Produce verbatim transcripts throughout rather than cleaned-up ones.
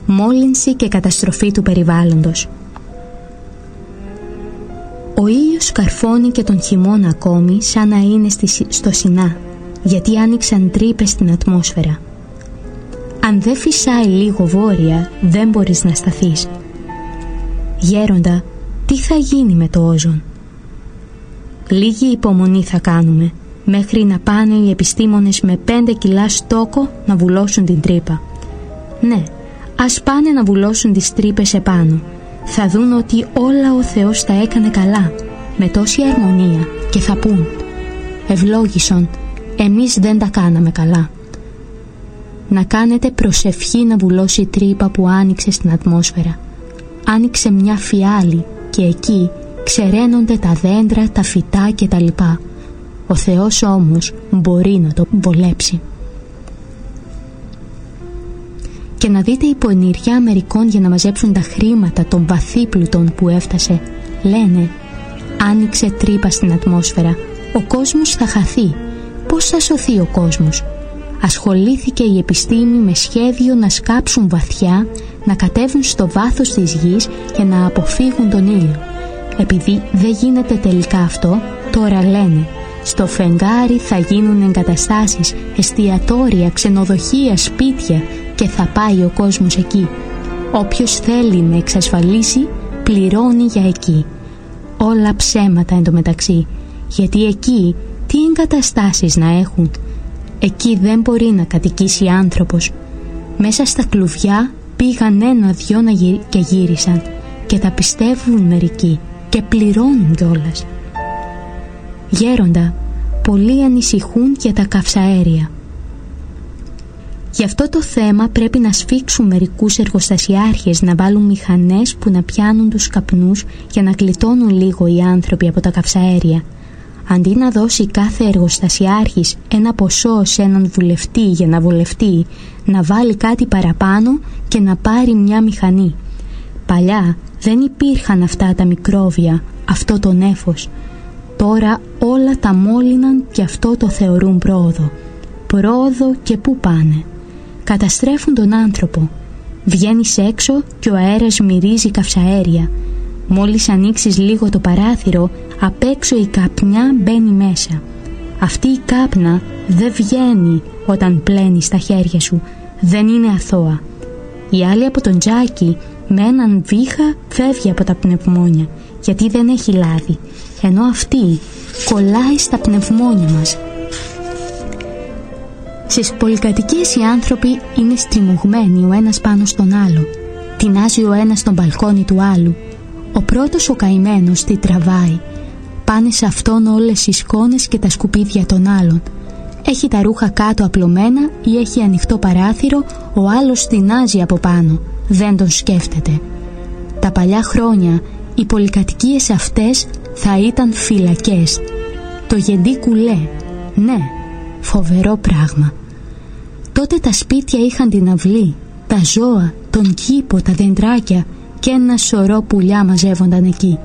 μόλυνση και καταστροφή του περιβάλλοντος. Ο ήλιος καρφώνει και τον χειμώνα ακόμη σαν να είναι στο Σινά, γιατί άνοιξαν τρύπες στην ατμόσφαιρα. Αν δεν φυσάει λίγο βόρεια, δεν μπορείς να σταθείς. Γέροντα, τι θα γίνει με το όζον? Λίγη υπομονή θα κάνουμε, μέχρι να πάνε οι επιστήμονες με πέντε κιλά στόκο να βουλώσουν την τρύπα. Ναι, ας πάνε να βουλώσουν τις τρύπες επάνω. Θα δουν ότι όλα ο Θεός τα έκανε καλά, με τόση αρμονία, και θα πούν: ευλόγησον, εμείς δεν τα κάναμε καλά. Να κάνετε προσευχή να βουλώσει η τρύπα που άνοιξε στην ατμόσφαιρα. Άνοιξε μια φιάλη και εκεί ξεραίνονται τα δέντρα, τα φυτά και τα λοιπά. Ο Θεός όμως μπορεί να το βολέψει. Και να δείτε η πονηριά μερικών για να μαζέψουν τα χρήματα των βαθύπλουτων που έφτασε. Λένε: άνοιξε τρύπα στην ατμόσφαιρα, ο κόσμος θα χαθεί. Πώς θα σωθεί ο κόσμος? Ασχολήθηκε η επιστήμη με σχέδιο να σκάψουν βαθιά, να κατέβουν στο βάθος της γης και να αποφύγουν τον ήλιο. Επειδή δεν γίνεται τελικά αυτό, τώρα λένε: στο φεγγάρι θα γίνουν εγκαταστάσεις, εστιατόρια, ξενοδοχεία, σπίτια, και θα πάει ο κόσμος εκεί. Όποιος θέλει να εξασφαλίσει, πληρώνει για εκεί. Όλα ψέματα εντωμεταξύ, γιατί εκεί τι εγκαταστάσεις να έχουν? Εκεί δεν μπορεί να κατοικήσει άνθρωπος. Μέσα στα κλουβιά πήγαν ένα-δυο να γυρι... και γύρισαν, και τα πιστεύουν μερικοί και πληρώνουν κιόλας. Γέροντα, πολλοί ανησυχούν για τα καυσαέρια. Γι' αυτό το θέμα πρέπει να σφίξουν μερικούς εργοστασιάρχες να βάλουν μηχανές που να πιάνουν τους καπνούς για να γλιτώνουν λίγο οι άνθρωποι από τα καυσαέρια. Αντί να δώσει κάθε εργοστασιάρχης ένα ποσό σε έναν βουλευτή για να βουλευτεί, να βάλει κάτι παραπάνω και να πάρει μια μηχανή. Παλιά δεν υπήρχαν αυτά τα μικρόβια, αυτό το νέφος. Τώρα όλα τα μόλυναν και αυτό το θεωρούν πρόοδο. Πρόοδο και πού πάνε? Καταστρέφουν τον άνθρωπο. Βγαίνεις έξω και ο αέρας μυρίζει καυσαέρια. Μόλις ανοίξεις λίγο το παράθυρο, απ' έξω η καπνιά μπαίνει μέσα. Αυτή η κάπνα δεν βγαίνει όταν πλένεις τα χέρια σου. Δεν είναι αθώα. Η άλλη από τον τζάκι με έναν βήχα φεύγει από τα πνευμόνια, γιατί δεν έχει λάδι, ενώ αυτή κολλάει στα πνευμόνια μας. Στις πολυκατοικίες οι άνθρωποι είναι στριμωγμένοι ο ένας πάνω στον άλλο. Τεινάζει ο ένας στον μπαλκόνι του άλλου. Ο πρώτος ο καημένος τι τραβάει? Πάνε σε αυτόν όλες οι σκόνες και τα σκουπίδια των άλλων. Έχει τα ρούχα κάτω απλωμένα ή έχει ανοιχτό παράθυρο, ο άλλος τεινάζει από πάνω. Δεν τον σκέφτεται. Τα παλιά χρόνια οι πολυκατοικίες αυτές θα ήταν φυλακές. Το γεντί κουλέ. Ναι, φοβερό πράγμα. Τότε τα σπίτια είχαν την αυλή, τα ζώα, τον κήπο, τα δεντράκια και ένα σωρό πουλιά μαζεύονταν εκεί.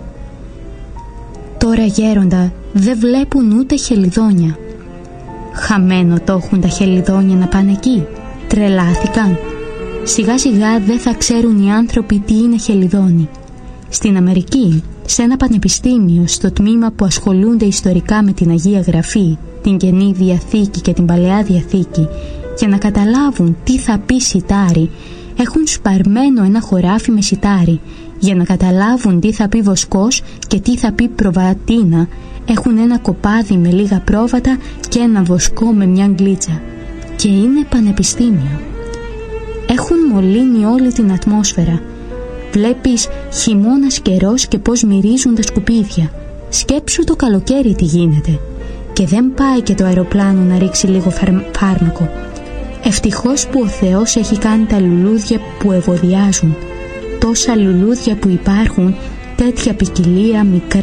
Τώρα, γέροντα, δεν βλέπουν ούτε χελιδόνια. Χαμένο το έχουν τα χελιδόνια να πάνε εκεί. Τρελάθηκαν. Σιγά σιγά δεν θα ξέρουν οι άνθρωποι τι είναι χελιδόνι. Στην Αμερική, σε ένα πανεπιστήμιο, στο τμήμα που ασχολούνται ιστορικά με την Αγία Γραφή, την Καινή Διαθήκη και την Παλαιά Διαθήκη, για να καταλάβουν τι θα πει σιτάρι, έχουν σπαρμένο ένα χωράφι με σιτάρι. Για να καταλάβουν τι θα πει βοσκός και τι θα πει προβατίνα, έχουν ένα κοπάδι με λίγα πρόβατα και ένα βοσκό με μια γκλίτσα. Και είναι πανεπιστήμιο. Έχουν μολύνει όλη την ατμόσφαιρα. Βλέπεις χειμώνας καιρός και πως μυρίζουν τα σκουπίδια. Σκέψου το καλοκαίρι τι γίνεται. Και δεν πάει και το αεροπλάνο να ρίξει λίγο φάρμακο. Ευτυχώς που ο Θεός έχει κάνει τα λουλούδια που ευωδιάζουν. Τόσα λουλούδια που υπάρχουν, τέτοια ποικιλία, μικρά